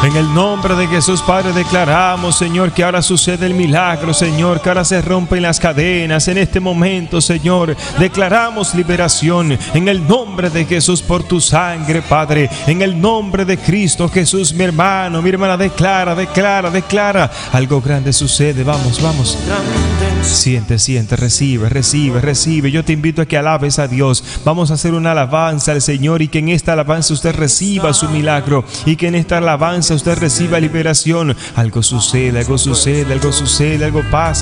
En el nombre de Jesús, Padre, declaramos, Señor, que ahora sucede el milagro, Señor, que ahora se rompen las cadenas. En este momento, Señor, declaramos liberación en el nombre de Jesús por tu sangre, Padre. En el nombre de Cristo Jesús, mi hermano, mi hermana, declara. Algo grande sucede. Vamos. Siente, recibe. Yo te invito a que alabes a Dios. Vamos a hacer una alabanza al Señor, y que en esta alabanza usted reciba su milagro, y que en esta alabanza usted reciba liberación. Algo sucede, algo pasa.